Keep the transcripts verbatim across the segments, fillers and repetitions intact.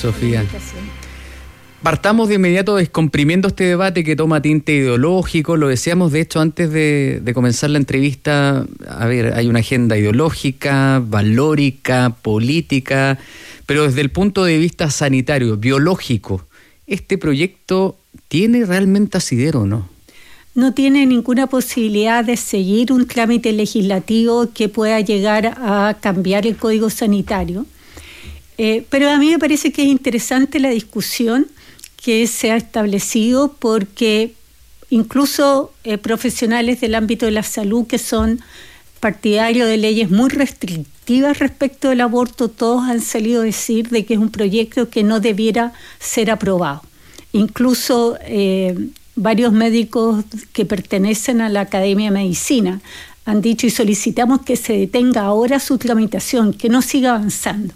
Sofía. Partamos de inmediato descomprimiendo este debate que toma tinte ideológico. Lo decíamos, de hecho, antes de, de comenzar la entrevista. A ver, hay una agenda ideológica, valórica, política, pero desde el punto de vista sanitario, biológico, ¿este proyecto tiene realmente asidero o no? No tiene ninguna posibilidad de seguir un trámite legislativo que pueda llegar a cambiar el Código Sanitario. Eh, pero a mí me parece que es interesante la discusión que se ha establecido, porque incluso eh, profesionales del ámbito de la salud que son partidarios de leyes muy restrictivas respecto del aborto, todos han salido a decir de que es un proyecto que no debiera ser aprobado. Incluso eh, varios médicos que pertenecen a la Academia de Medicina han dicho y solicitamos que se detenga ahora su tramitación, que no siga avanzando.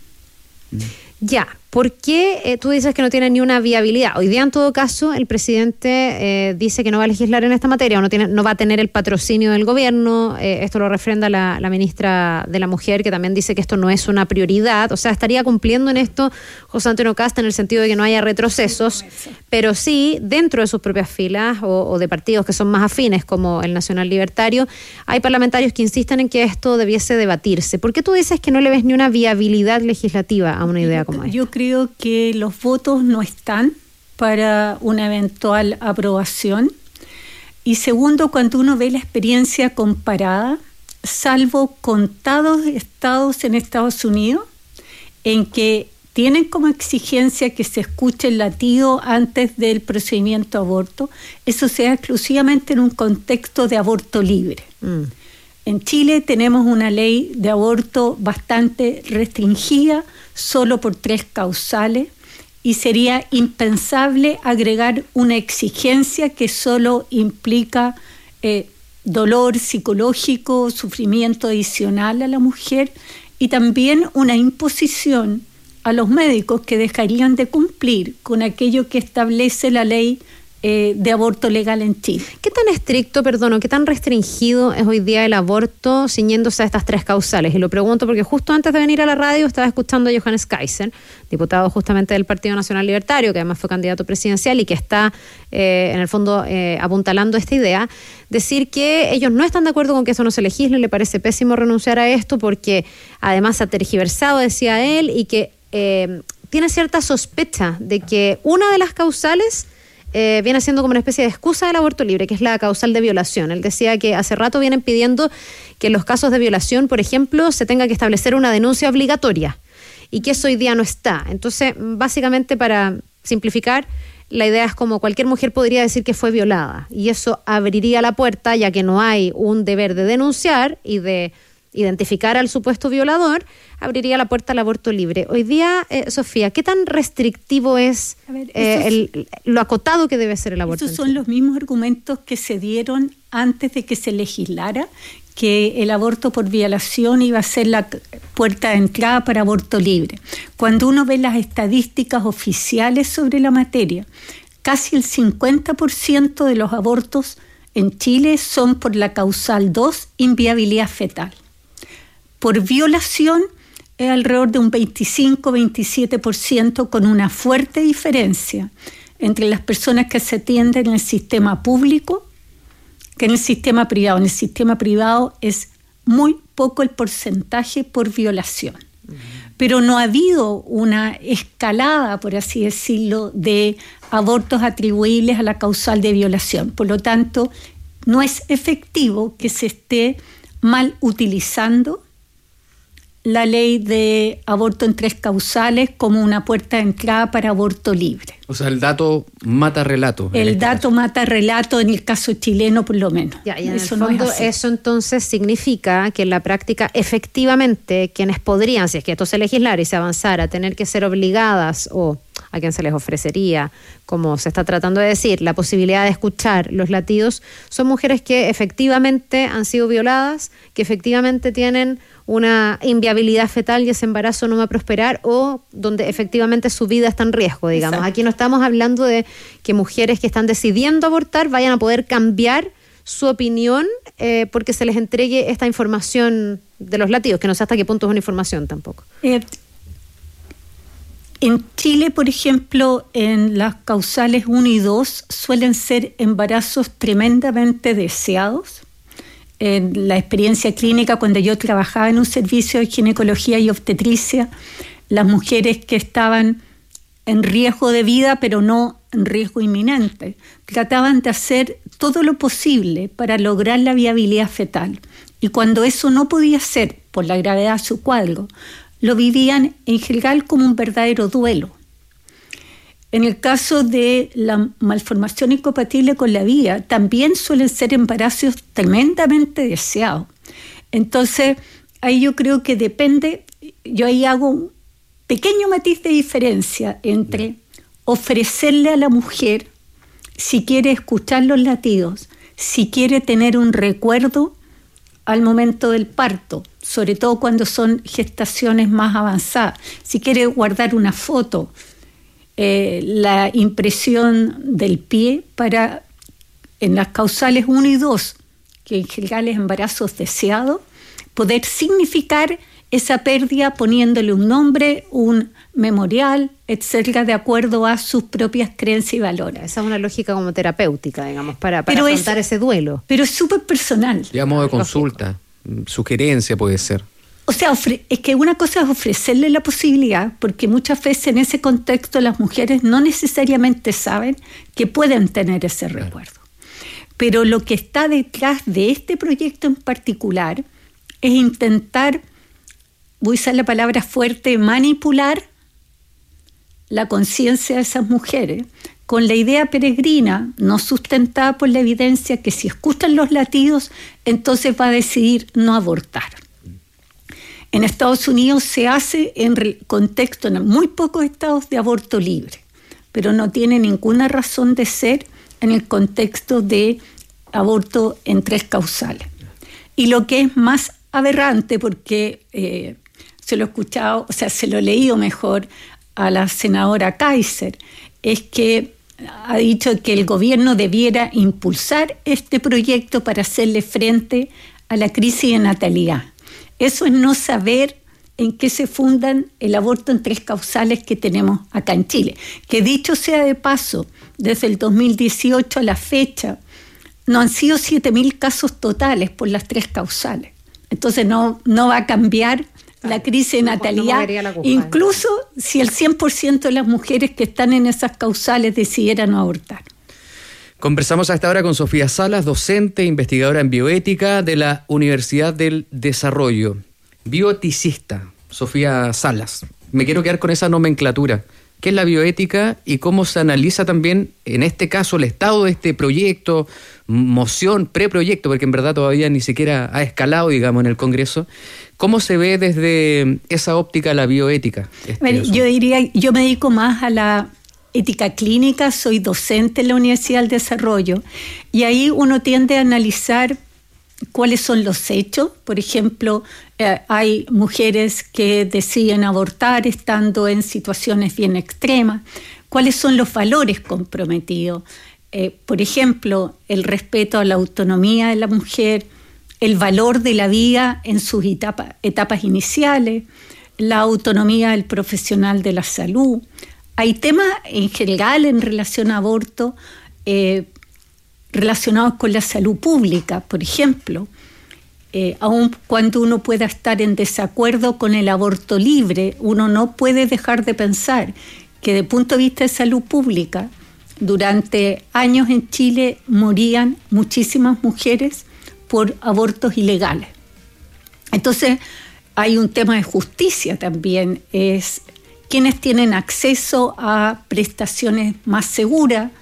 Ya, ¿por qué eh, tú dices que no tiene ni una viabilidad? Hoy día, en todo caso, el presidente eh, dice que no va a legislar en esta materia, o no, tiene, no va a tener el patrocinio del gobierno. Eh, esto lo refrenda la, la ministra de la Mujer, que también dice que esto no es una prioridad. O sea, estaría cumpliendo en esto José Antonio Kast, en el sentido de que no haya retrocesos, pero sí, dentro de sus propias filas o, o de partidos que son más afines, como el Nacional Libertario, hay parlamentarios que insisten en que esto debiese debatirse. ¿Por qué tú dices que no le ves ni una viabilidad legislativa a una idea como esta? Yo creo que los votos no están para una eventual aprobación. Y segundo, cuando uno ve la experiencia comparada, salvo contados estados en Estados Unidos, en que tienen como exigencia que se escuche el latido antes del procedimiento de aborto, eso se da exclusivamente en un contexto de aborto libre. Mm. En Chile tenemos una ley de aborto bastante restringida, solo por tres causales, y sería impensable agregar una exigencia que solo implica eh, dolor psicológico, sufrimiento adicional a la mujer, y también una imposición a los médicos que dejarían de cumplir con aquello que establece la ley Eh, de aborto legal en Chile. ¿Qué tan estricto, perdón, qué tan restringido es hoy día el aborto ciñéndose a estas tres causales? Y lo pregunto porque justo antes de venir a la radio estaba escuchando a Johannes Kaiser, diputado justamente del Partido Nacional Libertario, que además fue candidato presidencial y que está eh, en el fondo eh, apuntalando esta idea, decir que ellos no están de acuerdo con que eso no se legisle, le parece pésimo renunciar a esto porque además ha tergiversado, decía él, y que eh, tiene cierta sospecha de que una de las causales Eh, viene siendo como una especie de excusa del aborto libre, que es la causal de violación. Él decía que hace rato vienen pidiendo que en los casos de violación, por ejemplo, se tenga que establecer una denuncia obligatoria y que eso hoy día no está. Entonces, básicamente, para simplificar, la idea es como cualquier mujer podría decir que fue violada y eso abriría la puerta, ya que no hay un deber de denunciar y de identificar al supuesto violador, abriría la puerta al aborto libre. Hoy día, eh, Sofía, ¿qué tan restrictivo es ver, eh, el, lo acotado que debe ser el aborto? Esos son los mismos argumentos que se dieron antes de que se legislara, que el aborto por violación iba a ser la puerta de entrada para aborto libre. Cuando uno ve las estadísticas oficiales sobre la materia, casi el cincuenta por ciento de los abortos en Chile son por la causal dos, inviabilidad fetal. Por violación es alrededor de un veinticinco a veintisiete por ciento, con una fuerte diferencia entre las personas que se atienden en el sistema público que en el sistema privado. En el sistema privado es muy poco el porcentaje por violación. Uh-huh. Pero no ha habido una escalada, por así decirlo, de abortos atribuibles a la causal de violación. Por lo tanto, no es efectivo que se esté mal utilizando la ley de aborto en tres causales como una puerta de entrada para aborto libre. O sea, el dato mata relato. El este dato caso. mata relato en el caso chileno, por lo menos. Ya, y en eso el fondo, no es eso entonces significa que en la práctica, efectivamente, quienes podrían, si es que esto se legislara y se avanzara, tener que ser obligadas o a quien se les ofrecería, como se está tratando de decir, la posibilidad de escuchar los latidos, son mujeres que efectivamente han sido violadas, que efectivamente tienen una inviabilidad fetal y ese embarazo no va a prosperar, o donde efectivamente su vida está en riesgo, digamos. Exacto. Aquí no estamos hablando de que mujeres que están decidiendo abortar vayan a poder cambiar su opinión eh, porque se les entregue esta información de los latidos, que no sé hasta qué punto es una información tampoco. Eh, En Chile, por ejemplo, en las causales uno y dos suelen ser embarazos tremendamente deseados. En la experiencia clínica, cuando yo trabajaba en un servicio de ginecología y obstetricia, las mujeres que estaban en riesgo de vida, pero no en riesgo inminente, trataban de hacer todo lo posible para lograr la viabilidad fetal. Y cuando eso no podía ser, por la gravedad de su cuadro, lo vivían en general como un verdadero duelo. En el caso de la malformación incompatible con la vida, también suelen ser embarazos tremendamente deseados. Entonces, ahí yo creo que depende, yo ahí hago un pequeño matiz de diferencia entre ofrecerle a la mujer, si quiere escuchar los latidos, si quiere tener un recuerdo al momento del parto, sobre todo cuando son gestaciones más avanzadas, si quiere guardar una foto, eh, la impresión del pie para, en las causales uno y dos, que en general es embarazos deseados, poder significar esa pérdida poniéndole un nombre, un memorial, etcétera, de acuerdo a sus propias creencias y valores. Esa es una lógica como terapéutica, digamos, para, para afrontar es, ese duelo. Pero es súper personal. Ya modo de consulta, sugerencia puede ser. O sea, ofre- es que una cosa es ofrecerle la posibilidad, porque muchas veces en ese contexto las mujeres no necesariamente saben que pueden tener ese claro. recuerdo. Pero lo que está detrás de este proyecto en particular es intentar, voy a usar la palabra fuerte, manipular la conciencia de esas mujeres con la idea peregrina, no sustentada por la evidencia, que si escuchan los latidos, entonces va a decidir no abortar. En Estados Unidos se hace en contexto, en muy pocos estados, de aborto libre, pero no tiene ninguna razón de ser en el contexto de aborto en tres causales. Y lo que es más aberrante, porque eh, se lo he escuchado, o sea, se lo he leído mejor a la senadora Kaiser, es que ha dicho que el gobierno debiera impulsar este proyecto para hacerle frente a la crisis de natalidad. Eso es no saber en qué se fundan el aborto en tres causales que tenemos acá en Chile. Que dicho sea de paso, desde el dos mil dieciocho a la fecha, no han sido siete mil casos totales por las tres causales. Entonces no, no va a cambiar la crisis de natalidad, no incluso si el cien por ciento de las mujeres que están en esas causales decidieran no abortar. Conversamos a esta hora con Sofía Salas, docente, investigadora en bioética de la Universidad del Desarrollo. Bioeticista, Sofía Salas. Me quiero quedar con esa nomenclatura. ¿Qué es la bioética y cómo se analiza también, en este caso, el estado de este proyecto, moción, preproyecto, porque en verdad todavía ni siquiera ha escalado, digamos, en el Congreso? ¿Cómo se ve desde esa óptica la bioética? Este bueno, yo diría, yo me dedico más a la ética clínica, soy docente en la Universidad del Desarrollo, y ahí uno tiende a analizar cuáles son los hechos. Por ejemplo, eh, hay mujeres que deciden abortar estando en situaciones bien extremas. ¿Cuáles son los valores comprometidos? Eh, por ejemplo, el respeto a la autonomía de la mujer, el valor de la vida en sus etapa, etapas iniciales, la autonomía del profesional de la salud. Hay temas en general en relación a aborto eh, relacionados con la salud pública, por ejemplo. Eh, aun cuando uno pueda estar en desacuerdo con el aborto libre, uno no puede dejar de pensar que desde el punto de vista de salud pública, durante años en Chile morían muchísimas mujeres por abortos ilegales. Entonces hay un tema de justicia también, es quienes tienen acceso a prestaciones más seguras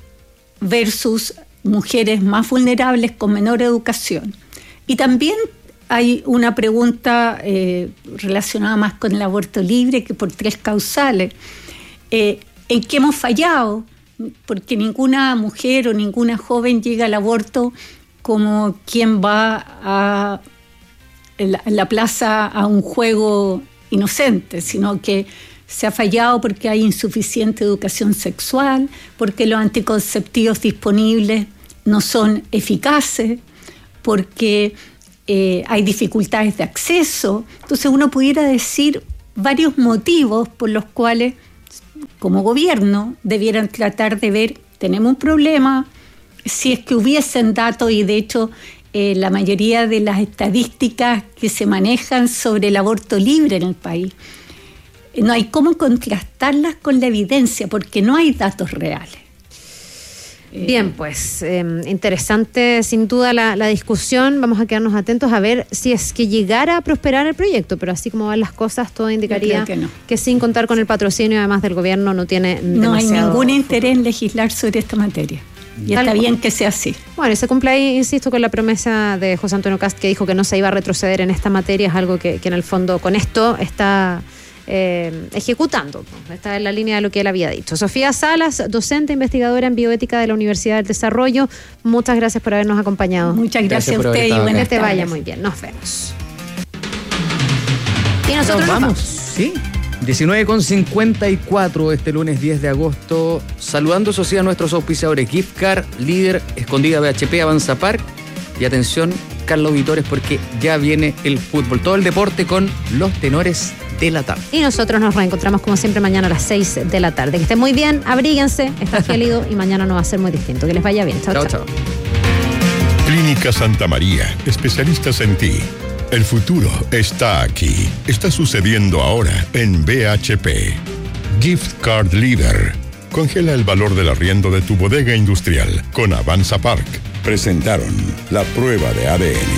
versus mujeres más vulnerables con menor educación. Y también hay una pregunta eh, relacionada más con el aborto libre, que por tres causales. Eh, ¿En qué hemos fallado? Porque ninguna mujer o ninguna joven llega al aborto como quien va a la, la plaza a un juego inocente, sino que se ha fallado porque hay insuficiente educación sexual, porque los anticonceptivos disponibles no son eficaces, porque eh, hay dificultades de acceso. Entonces uno pudiera decir varios motivos por los cuales como gobierno, debieran tratar de ver, tenemos un problema, si es que hubiesen datos, y de hecho eh, la mayoría de las estadísticas que se manejan sobre el aborto libre en el país, no hay cómo contrastarlas con la evidencia, porque no hay datos reales. Bien, pues eh, interesante sin duda la, la discusión. Vamos a quedarnos atentos a ver si es que llegara a prosperar el proyecto, pero así como van las cosas, todo indicaría que, no. que sin contar con el patrocinio además del gobierno no tiene no hay ningún futuro. interés en legislar sobre esta materia. Y Tal está cual. bien que sea así. Bueno, y se cumple ahí, insisto, con la promesa de José Antonio Kast, que dijo que no se iba a retroceder en esta materia. Es algo que, que en el fondo con esto está eh, ejecutando. Está en la línea de lo que él había dicho. Sofía Salas, docente investigadora en bioética de la Universidad del Desarrollo, muchas gracias por habernos acompañado. Muchas gracias, Gracias por a usted haber y estado buenas Que te tardes. vaya muy bien. Nos vemos. Y nosotros Nos nos vamos, sí. diecinueve con cincuenta y cuatro este lunes diez de agosto. Saludando, eso sí, a nuestros auspiciadores. Gift Card, Líder, Escondida B H P, Avanza Park. Y atención, Carlos Auditores, porque ya viene el fútbol. Todo el deporte con los tenores de la tarde. Y nosotros nos reencontramos como siempre mañana a las seis de la tarde. Que estén muy bien, abríguense, está gélido y mañana no va a ser muy distinto. Que les vaya bien. Chao, chao. Chao, chao. Clínica Santa María, especialistas en ti. El futuro está aquí. Está sucediendo ahora en B H P. Gift Card Leader. Congela el valor del arriendo de tu bodega industrial con Avanza Park. Presentaron la prueba de A D N.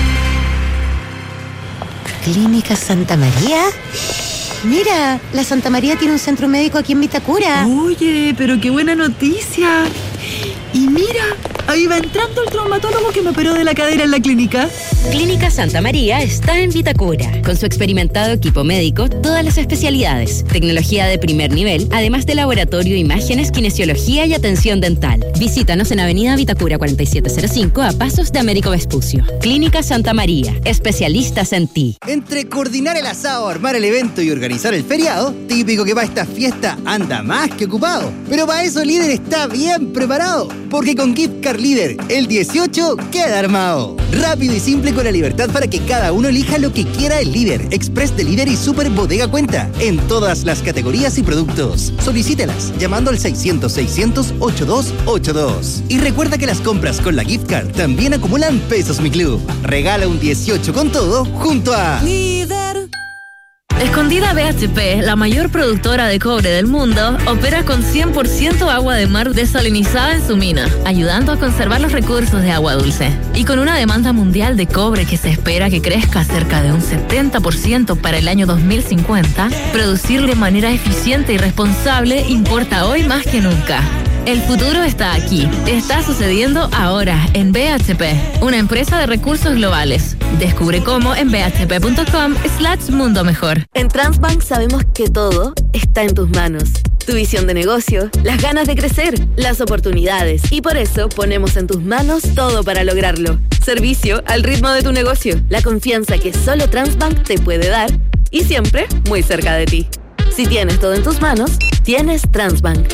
¿Clínica Santa María? Mira, la Santa María tiene un centro médico aquí en Vitacura. Oye, pero qué buena noticia. Y mira, ahí va entrando el traumatólogo que me operó de la cadera en la clínica. Clínica Santa María está en Vitacura. Con su experimentado equipo médico, todas las especialidades, tecnología de primer nivel, además de laboratorio, imágenes, kinesiología y atención dental. Visítanos en Avenida Vitacura cuarenta y siete cero cinco, a pasos de Américo Vespucio. Clínica Santa María, especialistas en ti. Entre coordinar el asado, armar el evento y organizar el feriado, típico que para esta fiesta anda más que ocupado. Pero para eso Líder está bien preparado, porque con Gift Card Líder, el dieciocho queda armado. Rápido y simple con la libertad para que cada uno elija lo que quiera el Líder, Express de Líder y Super Bodega Cuenta, en todas las categorías y productos. Solicítelas llamando al seiscientos, seiscientos, ochenta y dos ochenta y dos. Y recuerda que las compras con la Gift Card también acumulan pesos Mi Club. Regala un dieciocho con todo junto a Líder. Escondida B H P, la mayor productora de cobre del mundo, opera con cien por ciento agua de mar desalinizada en su mina, ayudando a conservar los recursos de agua dulce. Y con una demanda mundial de cobre que se espera que crezca cerca de un setenta por ciento para el año dos mil cincuenta, producir de manera eficiente y responsable importa hoy más que nunca. El futuro está aquí. Está sucediendo ahora en B H P, una empresa de recursos globales. Descubre cómo en bhp.com slash mundo mejor. En Transbank sabemos que todo está en tus manos. Tu visión de negocio, las ganas de crecer, las oportunidades. Y por eso ponemos en tus manos todo para lograrlo. Servicio al ritmo de tu negocio. La confianza que solo Transbank te puede dar y siempre muy cerca de ti. Si tienes todo en tus manos, tienes Transbank.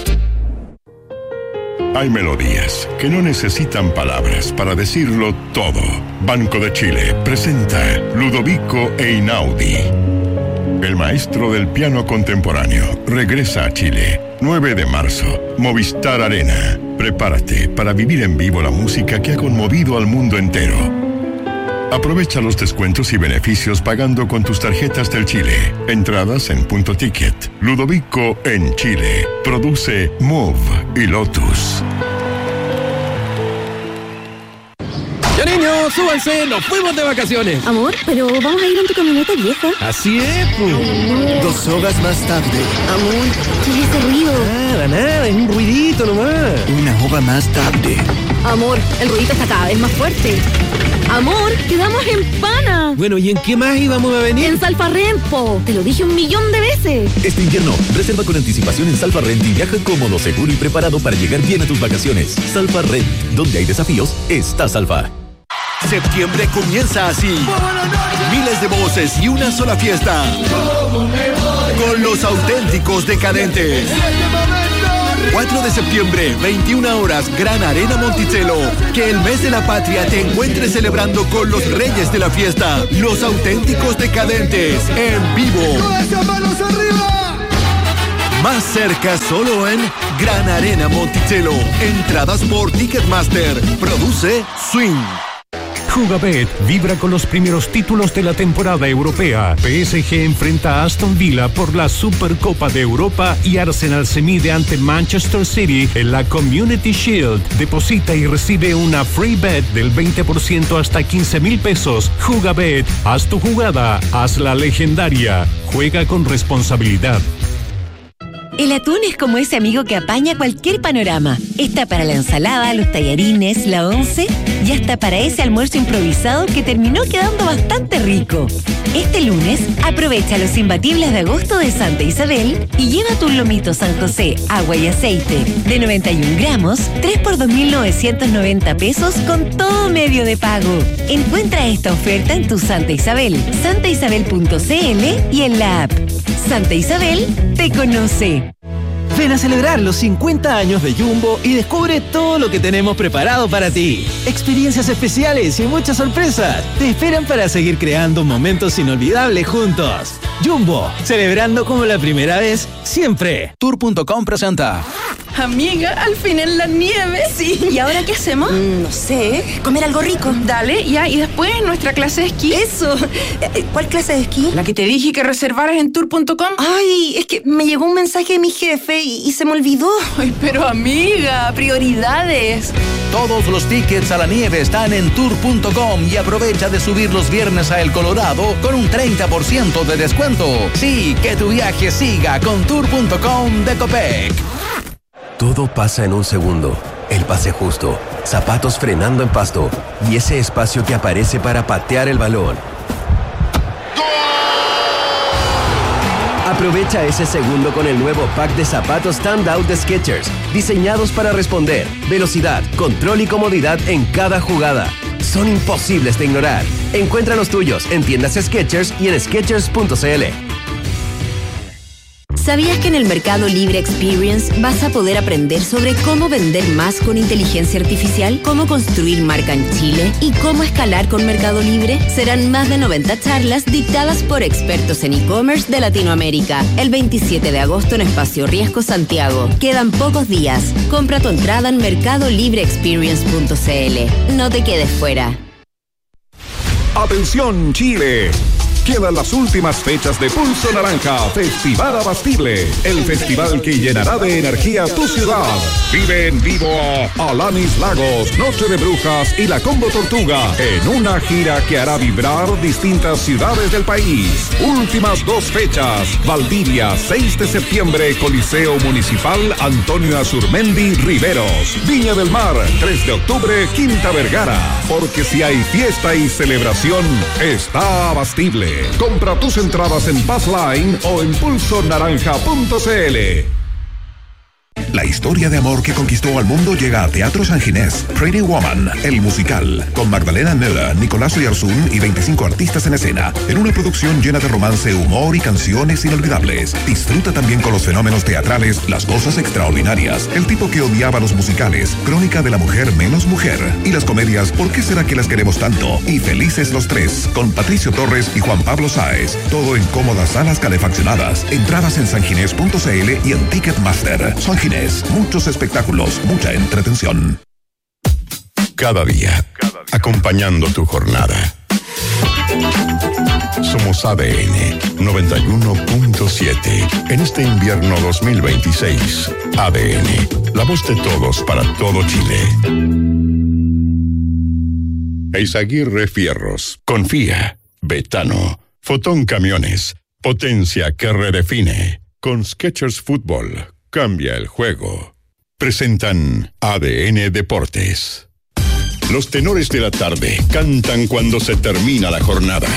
Hay melodías que no necesitan palabras para decirlo todo. Banco de Chile presenta Ludovico Einaudi. El maestro del piano contemporáneo regresa a Chile. nueve de marzo, Movistar Arena. Prepárate para vivir en vivo la música que ha conmovido al mundo entero. Aprovecha los descuentos y beneficios pagando con tus tarjetas del Chile. Entradas en Punto Ticket. Ludovico en Chile. Produce Move y Lotus. Ya niños, súbanse, nos fuimos de vacaciones. Amor, pero vamos a ir en tu camioneta vieja. Así es, pues. Dos horas más tarde. Amor, ¿qué es ese ruido? Nada, nada, es un ruidito nomás. Una hora más tarde. Amor, el ruidito está cada vez más fuerte. Amor, quedamos en Pana. Bueno, ¿y en qué más íbamos a venir? En Salfarrempo. Te lo dije un millón de veces. Este invierno, reserva con anticipación en Salfarrent y viaja cómodo, seguro y preparado para llegar bien a tus vacaciones. Salfarrent, donde hay desafíos, está Salfa. Septiembre comienza así. Miles de voces y una sola fiesta. Con los auténticos decadentes. cuatro de septiembre, veintiuna horas, Gran Arena Monticello. Que el mes de la patria te encuentre celebrando con los reyes de la fiesta. Los auténticos decadentes, en vivo. ¡Todas las manos arriba! Más cerca solo en Gran Arena Monticello. Entradas por Ticketmaster. Produce Swing. Jugabet vibra con los primeros títulos de la temporada europea. P S G enfrenta a Aston Villa por la Supercopa de Europa y Arsenal se mide ante Manchester City en la Community Shield. Deposita y recibe una free bet del veinte por ciento hasta quince mil pesos. Jugabet, haz tu jugada, hazla legendaria. Juega con responsabilidad. El atún es como ese amigo que apaña cualquier panorama. Está para la ensalada, los tallarines, la once y hasta para ese almuerzo improvisado que terminó quedando bastante rico. Este lunes, aprovecha los imbatibles de agosto de Santa Isabel y lleva tu lomito San José, agua y aceite de noventa y un gramos, tres por dos mil novecientos noventa pesos con todo medio de pago. Encuentra esta oferta en tu Santa Isabel, santa isabel punto c l y en la app. Santa Isabel te conoce. Ven a celebrar los cincuenta años de Jumbo y descubre todo lo que tenemos preparado para ti. Experiencias especiales y muchas sorpresas te esperan para seguir creando momentos inolvidables juntos. Jumbo, celebrando como la primera vez, siempre. Tour punto com presenta. Amiga, al fin en la nieve. Sí. ¿Y ahora qué hacemos? Mm, no sé, comer algo rico. Dale, ya, y después nuestra clase de esquí. Eso. ¿Cuál clase de esquí? La que te dije que reservaras en tour punto com. Ay, es que me llegó un mensaje de mi jefe y, y se me olvidó. Ay, pero amiga, prioridades. Todos los tickets a la nieve están en tour punto com y aprovecha de subir los viernes a El Colorado con un treinta por ciento de descuento. Sí, que tu viaje siga con tour punto com de Copec. Todo pasa en un segundo. El pase justo, zapatos frenando en pasto y ese espacio que aparece para patear el balón. Aprovecha ese segundo con el nuevo pack de zapatos Standout de Skechers, diseñados para responder, velocidad, control y comodidad en cada jugada. Son imposibles de ignorar. Encuentra los tuyos en tiendas Skechers y en skechers punto c l. ¿Sabías que en el Mercado Libre Experience vas a poder aprender sobre cómo vender más con inteligencia artificial, cómo construir marca en Chile y cómo escalar con Mercado Libre? Serán más de noventa charlas dictadas por expertos en e-commerce de Latinoamérica. El veintisiete de agosto en Espacio Riesgo Santiago. Quedan pocos días. Compra tu entrada en mercado libre experience punto c l. No te quedes fuera. ¡Atención, Chile! Quedan las últimas fechas de Pulso Naranja, Festival Abastible, el festival que llenará de energía tu ciudad. Vive en vivo a Alanis Lagos, Noche de Brujas y la Combo Tortuga en una gira que hará vibrar distintas ciudades del país. Últimas dos fechas, Valdivia, seis de septiembre, Coliseo Municipal Antonio Azurmendi Riveros. Viña del Mar, tres de octubre, Quinta Vergara. Porque si hay fiesta y celebración, está Abastible. Compra tus entradas en Passline o en pulso naranja punto c l. La historia de amor que conquistó al mundo llega a Teatro San Ginés. Pretty Woman, el musical, con Magdalena Nella, Nicolás Oyarzún y veinticinco artistas en escena, en una producción llena de romance, humor y canciones inolvidables. Disfruta también con los fenómenos teatrales, las cosas extraordinarias, el tipo que odiaba los musicales, Crónica de la mujer menos mujer, y las comedias ¿Por qué será que las queremos tanto? Y Felices los tres, con Patricio Torres y Juan Pablo Sáez. Todo en cómodas salas calefaccionadas. Entradas en sanginés punto c l y en Ticketmaster. San Ginés. Muchos espectáculos, mucha entretención. Cada día, acompañando tu jornada. Somos A D N noventa y uno punto siete. En este invierno dos mil veintiséis, A D N, la voz de todos para todo Chile. Eizaguirre Fierros, Confía, Betano, Fotón Camiones, potencia que redefine. Con Skechers Fútbol, cambia el juego. Presentan A D N Deportes. Los tenores de la tarde cantan cuando se termina la jornada.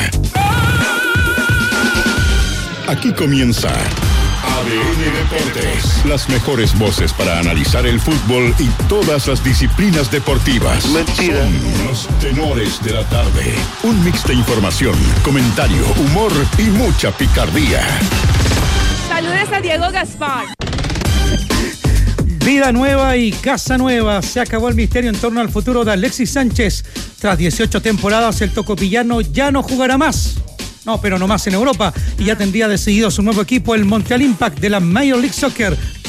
Aquí comienza A D N Deportes. Las mejores voces para analizar el fútbol y todas las disciplinas deportivas. Mentira. Son los tenores de la tarde. Un mix de información, comentario, humor y mucha picardía. Saludes a Diego Gaspar. Vida nueva y casa nueva. Se acabó el misterio en torno al futuro de Alexis Sánchez. Tras dieciocho temporadas, el tocopillano ya no jugará más. No, pero no más en Europa. Y ya tendría decidido su nuevo equipo, el Montreal Impact de la Major League Soccer.